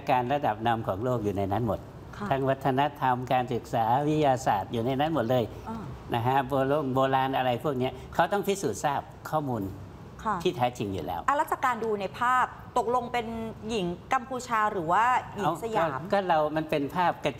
การระดับนำของโลกอยู่ในนั้นหมด ทั้งวัฒนธรรมการศึกษาวิทยาศาสตร์อยู่ในนั้นหมดเลยนะฮะโบราณอะไรพวกนี้เขาต้องพิสูจน์ทราบข้อมูลที่แท้จริงอยู่แล้วแล้วจากการดูในภาพตกลงเป็นหญิงกัมพูชาหรือว่าหญิงสยามก็เรามันเป็นภาพกระ